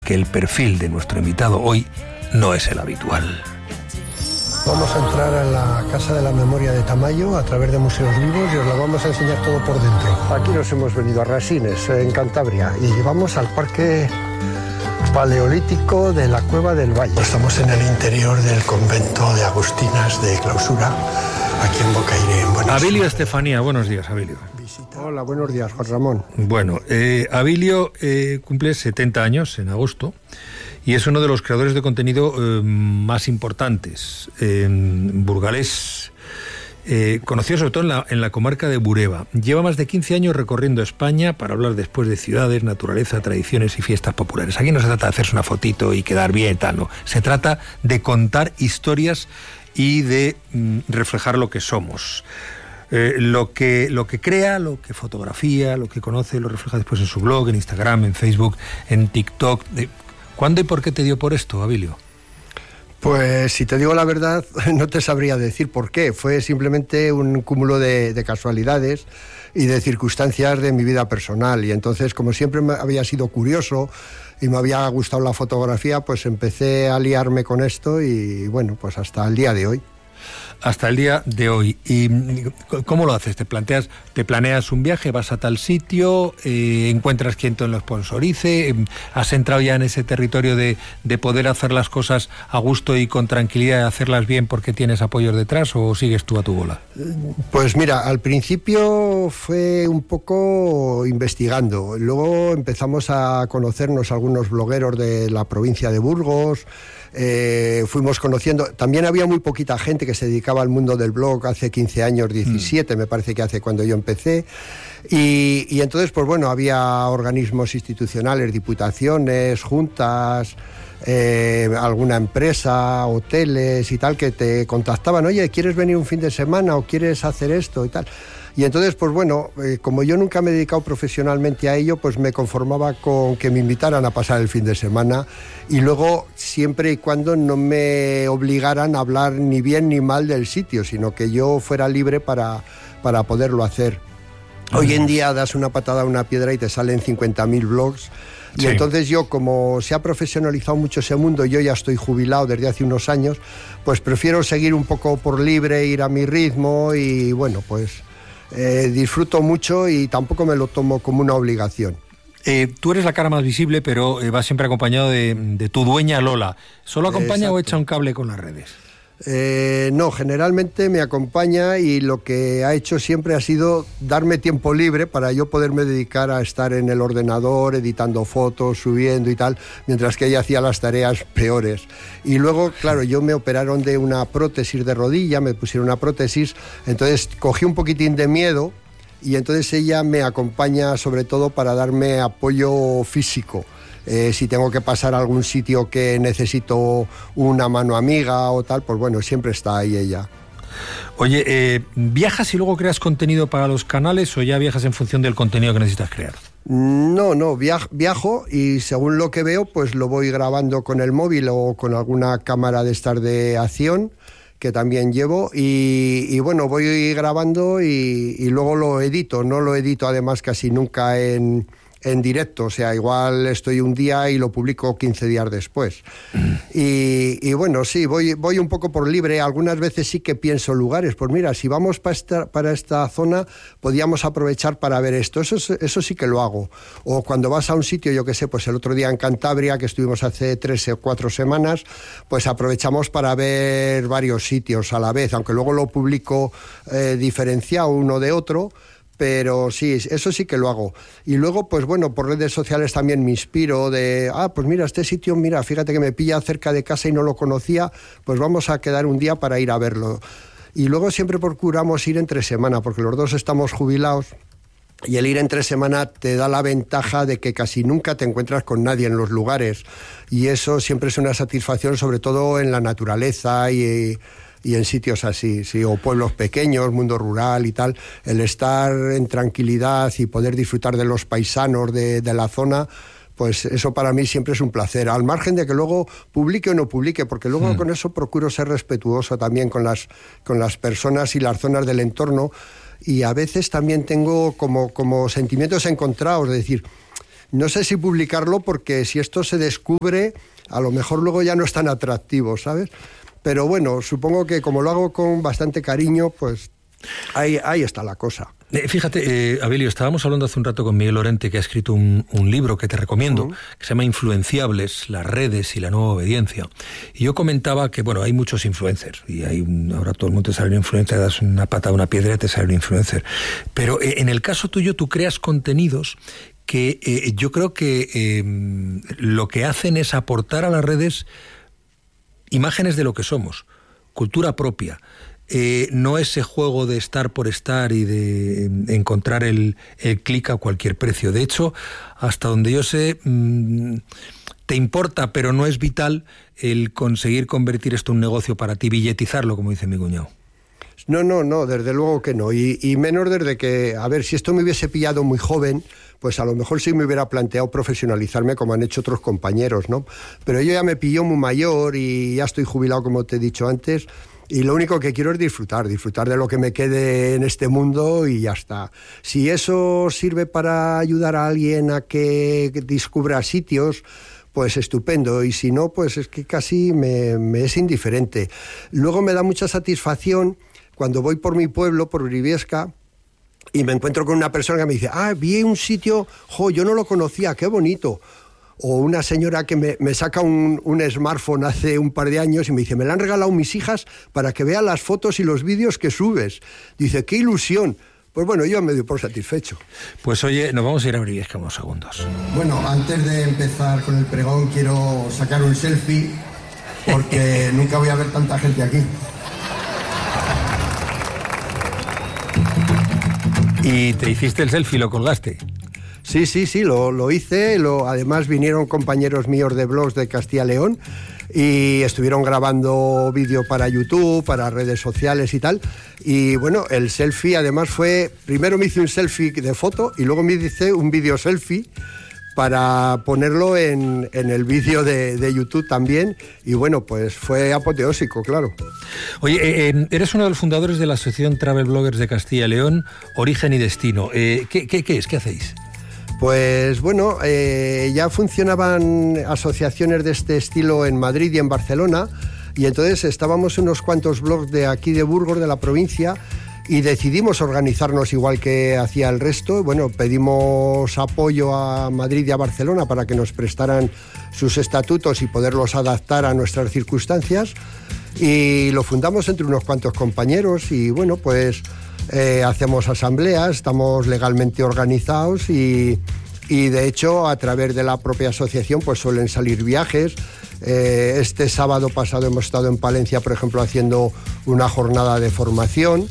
que el perfil de nuestro invitado hoy no es el habitual. Vamos a entrar a la Casa de la Memoria de Tamayo a través de Museos Vivos y os lo vamos a enseñar todo por dentro. Aquí nos hemos venido a Rasines, en Cantabria, y vamos al Parque Paleolítico de la Cueva del Valle. Estamos en el interior del convento de Agustinas de Clausura, aquí en Bocairé, en Buenos Aires. Abilio Estefanía, buenos días, Abilio. Hola, buenos días, Juan Ramón. Bueno, Abilio cumple 70 años en agosto y es uno de los creadores de contenido más importantes, burgalés, conocido sobre todo en la comarca de Bureba. Lleva más de 15 años recorriendo España para hablar después de ciudades, naturaleza, tradiciones y fiestas populares. Aquí no se trata de hacerse una fotito y quedar bien, tal, no. Se trata de contar historias y de reflejar lo que somos. Lo que crea, lo que fotografía, lo que conoce, lo refleja después en su blog, en Instagram, en Facebook, en TikTok. ¿Cuándo y por qué te dio por esto, Abilio? Pues si te digo la verdad, no te sabría decir por qué. Fue simplemente un cúmulo de casualidades y de circunstancias de mi vida personal. Y entonces, como siempre me había sido curioso y me había gustado la fotografía, pues empecé a liarme con esto y bueno, pues hasta el día de hoy. Hasta el día de hoy. ¿Y cómo lo haces? ¿Te planeas un viaje? ¿Vas a tal sitio? ¿Encuentras quien te lo sponsorice? ¿Has entrado ya en ese territorio de poder hacer las cosas a gusto y con tranquilidad y hacerlas bien porque tienes apoyos detrás, o sigues tú a tu bola? Pues mira, al principio fue un poco investigando. Luego empezamos a conocernos algunos blogueros de la provincia de Burgos. Fuimos conociendo, también había muy poquita gente que se dedicaba al mundo del blog hace 15 años, 17 me parece que hace cuando yo empecé, y entonces pues bueno, había organismos institucionales, diputaciones, juntas, alguna empresa, hoteles y tal, que te contactaban, oye, ¿quieres venir un fin de semana o quieres hacer esto y tal? Y entonces, pues bueno, como yo nunca me he dedicado profesionalmente a ello, pues me conformaba con que me invitaran a pasar el fin de semana y luego, siempre y cuando no me obligaran a hablar ni bien ni mal del sitio, sino que yo fuera libre para poderlo hacer. Hoy en día das una patada a una piedra y te salen 50.000 blogs. Y sí. Entonces yo, como se ha profesionalizado mucho ese mundo, yo ya estoy jubilado desde hace unos años, pues prefiero seguir un poco por libre, ir a mi ritmo y bueno, pues disfruto mucho y tampoco me lo tomo como una obligación. Tú eres la cara más visible, pero vas siempre acompañado de tu dueña Lola. ¿Solo acompaña Exacto. o echa un cable con las redes? No, generalmente me acompaña y lo que ha hecho siempre ha sido darme tiempo libre para yo poderme dedicar a estar en el ordenador, editando fotos, subiendo y tal, mientras que ella hacía las tareas peores. Y luego, claro, yo me operaron de una prótesis de rodilla, me pusieron una prótesis, entonces cogí un poquitín de miedo y entonces ella me acompaña sobre todo para darme apoyo físico. Si tengo que pasar a algún sitio que necesito una mano amiga o tal, pues bueno, siempre está ahí ella. Oye, ¿viajas y luego creas contenido para los canales o ya viajas en función del contenido que necesitas crear? No, viajo y según lo que veo, pues lo voy grabando con el móvil o con alguna cámara de estas de acción que también llevo y bueno, voy grabando y luego lo edito. No lo edito además casi nunca en directo, o sea, igual estoy un día y lo publico 15 días después. Y bueno, sí, voy un poco por libre. Algunas veces sí que pienso lugares, pues mira, si vamos para esta zona, podíamos aprovechar para ver esto. Eso sí que lo hago. O cuando vas a un sitio, yo qué sé, pues el otro día en Cantabria, que estuvimos hace 3 o 4 semanas, pues aprovechamos para ver varios sitios a la vez, aunque luego lo publico diferenciado uno de otro. Pero sí, eso sí que lo hago. Y luego, pues bueno, por redes sociales también me inspiro de, pues mira, este sitio, mira, fíjate que me pilla cerca de casa y no lo conocía, pues vamos a quedar un día para ir a verlo. Y luego siempre procuramos ir entre semana, porque los dos estamos jubilados, y el ir entre semana te da la ventaja de que casi nunca te encuentras con nadie en los lugares. Y eso siempre es una satisfacción, sobre todo en la naturaleza y en sitios así, sí, o pueblos pequeños, mundo rural y tal, el estar en tranquilidad y poder disfrutar de los paisanos de la zona, pues eso para mí siempre es un placer, al margen de que luego publique o no publique, porque luego con eso procuro ser respetuoso también con las personas y las zonas del entorno, y a veces también tengo como sentimientos encontrados, de decir, no sé si publicarlo, porque si esto se descubre, a lo mejor luego ya no es tan atractivo, ¿sabes? Pero bueno, supongo que como lo hago con bastante cariño, pues ahí está la cosa. Fíjate, Abilio, estábamos hablando hace un rato con Miguel Lorente, que ha escrito un libro que te recomiendo, que se llama Influenciables, las redes y la nueva obediencia. Y yo comentaba que, bueno, hay muchos influencers, y ahora todo el mundo te sale un influencer, das una patada a una piedra y te sale un influencer. Pero en el caso tuyo, tú creas contenidos que yo creo que lo que hacen es aportar a las redes imágenes de lo que somos, cultura propia. No ese juego de estar por estar y de encontrar el clic a cualquier precio. De hecho, hasta donde yo sé, te importa, pero no es vital el conseguir convertir esto en un negocio para ti, billetizarlo, como dice mi cuñado. No, desde luego que no. Y menos desde que, a ver, si esto me hubiese pillado muy joven, pues a lo mejor sí me hubiera planteado profesionalizarme como han hecho otros compañeros, ¿no? Pero yo ya me pilló muy mayor y ya estoy jubilado, como te he dicho antes. Y lo único que quiero es disfrutar de lo que me quede en este mundo y ya está. Si eso sirve para ayudar a alguien a que descubra sitios, pues estupendo. Y si no, pues es que casi me es indiferente. Luego me da mucha satisfacción cuando voy por mi pueblo, por Briviesca, y me encuentro con una persona que me dice, vi un sitio, yo no lo conocía, qué bonito. O una señora que me saca un smartphone hace un par de años y me dice, me la han regalado mis hijas para que vean las fotos y los vídeos que subes. Dice, qué ilusión. Pues bueno, yo me doy por satisfecho. Pues oye, nos vamos a ir a Briviesca unos segundos. Bueno, antes de empezar con el pregón quiero sacar un selfie porque nunca voy a ver tanta gente aquí. ¿Y te hiciste el selfie y lo colgaste? Sí, lo hice. Además vinieron compañeros míos de blogs de Castilla y León y estuvieron grabando vídeo para YouTube, para redes sociales y tal. Y bueno, el selfie además primero me hice un selfie de foto y luego me hice un vídeo selfie para ponerlo en el vídeo de YouTube también. Y bueno, pues fue apoteósico, claro. Oye, eres uno de los fundadores de la Asociación Travel Bloggers de Castilla y León, Origen y Destino. ¿Qué es? ¿Qué hacéis? Pues bueno, ya funcionaban asociaciones de este estilo en Madrid y en Barcelona, y entonces estábamos unos cuantos blogs de aquí de Burgos, de la provincia, y decidimos organizarnos igual que hacía el resto. Bueno, pedimos apoyo a Madrid y a Barcelona para que nos prestaran sus estatutos y poderlos adaptar a nuestras circunstancias, y lo fundamos entre unos cuantos compañeros y bueno, pues hacemos asambleas, estamos legalmente organizados y de hecho a través de la propia asociación pues suelen salir viajes. Este sábado pasado hemos estado en Palencia, por ejemplo, haciendo una jornada de formación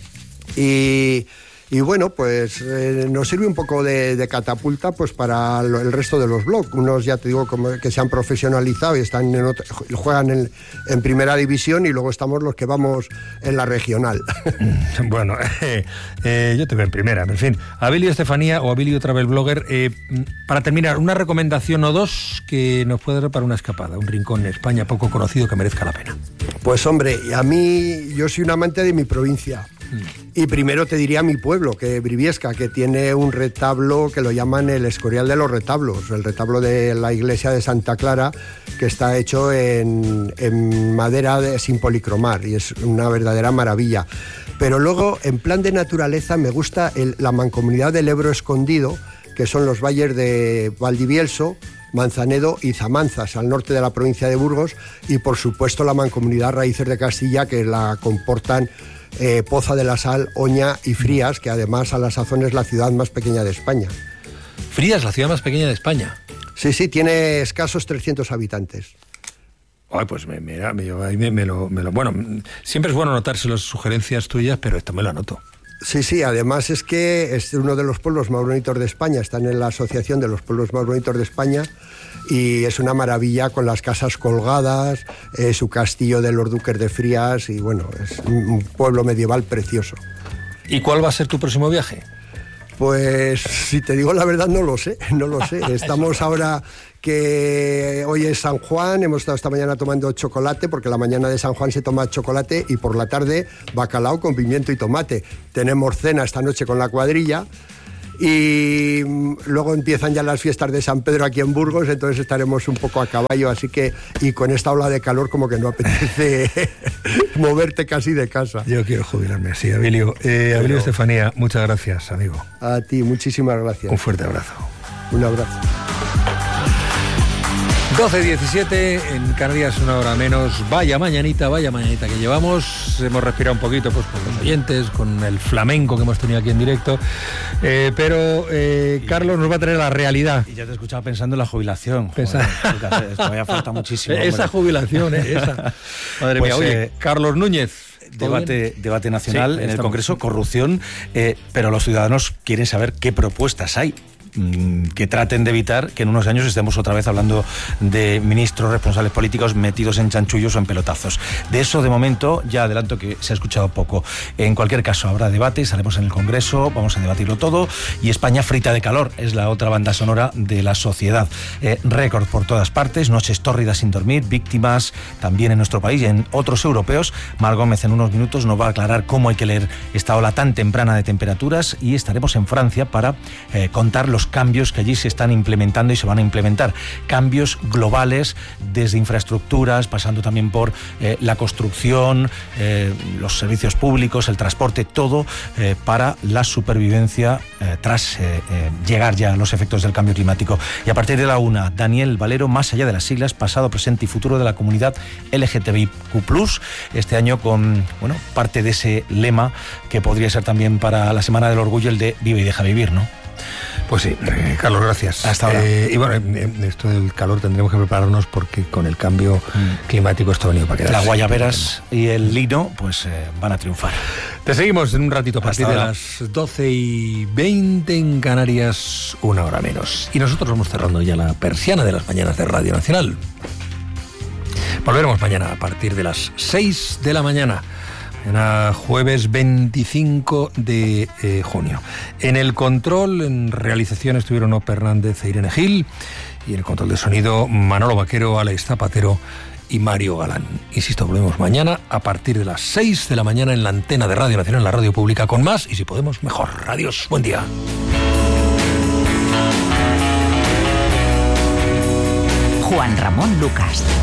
y bueno, pues nos sirve un poco de catapulta pues para el resto de los blogs. Unos, ya te digo, como que se han profesionalizado y están juegan en primera división, y luego estamos los que vamos en la regional. Bueno, yo te veo en primera, en fin. Abilio Estefanía o Abilio Travel Blogger, para terminar, una recomendación o dos que nos puede dar para una escapada, un rincón en España poco conocido que merezca la pena. Pues hombre, yo soy un amante de mi provincia. Y primero te diría mi pueblo, que Briviesca, que tiene un retablo que lo llaman el Escorial de los Retablos, el retablo de la iglesia de Santa Clara, que está hecho en madera sin policromar, y es una verdadera maravilla. Pero luego, en plan de naturaleza, me gusta la mancomunidad del Ebro Escondido, que son los valles de Valdivielso, Manzanedo y Zamanzas, al norte de la provincia de Burgos, y por supuesto la mancomunidad Raíces de Castilla, que la comportan Poza de la Sal, Oña y Frías, que además a la sazón es la ciudad más pequeña de España. ¿Frías, la ciudad más pequeña de España? Sí, tiene escasos 300 habitantes. Ay, pues mira, bueno, siempre es bueno anotarse las sugerencias tuyas, pero esto me lo anoto. Sí, además es que es uno de los pueblos más bonitos de España, están en la Asociación de los Pueblos Más Bonitos de España, y es una maravilla con las casas colgadas, su castillo de los duques de Frías, y bueno, es un pueblo medieval precioso. ¿Y cuál va a ser tu próximo viaje? Pues si te digo la verdad no lo sé. Estamos ahora, que hoy es San Juan, hemos estado esta mañana tomando chocolate, porque la mañana de San Juan se toma chocolate, y por la tarde bacalao con pimiento y tomate. Tenemos cena esta noche con la cuadrilla y luego empiezan ya las fiestas de San Pedro aquí en Burgos, entonces estaremos un poco a caballo, así que, y con esta ola de calor como que no apetece moverte casi de casa. Yo quiero jubilarme así, Abilio. Abilio Estefanía, muchas gracias, amigo. A ti, muchísimas gracias. Un fuerte abrazo. Un abrazo. 12:17, en Canarias, una hora menos. Vaya mañanita que llevamos. Hemos respirado un poquito pues con los oyentes, con el flamenco que hemos tenido aquí en directo. Pero Carlos nos va a traer la realidad. Y ya te escuchaba pensando en la jubilación. Todavía falta muchísimo. Esa jubilación, esa. Madre mía, oye, Carlos Núñez. Debate nacional en el Congreso, corrupción, pero los ciudadanos quieren saber qué propuestas hay que traten de evitar que en unos años estemos otra vez hablando de ministros, responsables políticos metidos en chanchullos o en pelotazos. De eso, de momento, ya adelanto que se ha escuchado poco. En cualquier caso, habrá debate, estaremos en el Congreso, vamos a debatirlo todo, y España frita de calor es la otra banda sonora de la sociedad. Récord por todas partes, noches tórridas sin dormir, víctimas también en nuestro país y en otros europeos. Mar Gómez en unos minutos nos va a aclarar cómo hay que leer esta ola tan temprana de temperaturas, y estaremos en Francia para contar los cambios que allí se están implementando y se van a implementar. Cambios globales, desde infraestructuras, pasando también por la construcción, los servicios públicos, el transporte, todo para la supervivencia tras llegar ya a los efectos del cambio climático. Y a partir de la 1, Daniel Valero, más allá de las siglas, pasado, presente y futuro de la comunidad LGTBIQ+, este año con, bueno, parte de ese lema que podría ser también para la Semana del Orgullo, el de Vive y deja vivir, ¿no? Pues sí, Carlos, gracias. Hasta ahora. Y bueno, esto del calor tendremos que prepararnos porque con el cambio climático esto ha venido para quedarse. Las guayaberas y el lino pues van a triunfar. Te seguimos en un ratito a partir de las 12:20 en Canarias, una hora menos. Y nosotros vamos cerrando ya la persiana de las mañanas de Radio Nacional. Volveremos mañana a partir de las 6 de la mañana. Mañana jueves 25 de junio. En el control, en realización, estuvieron Ope Hernández e Irene Gil, y en el control de sonido Manolo Vaquero, Alex Zapatero y Mario Galán. Insisto, volvemos mañana a partir de las 6 de la mañana en la antena de Radio Nacional, en la radio pública, con más y si podemos mejor. Adiós, buen día. Juan Ramón Lucas.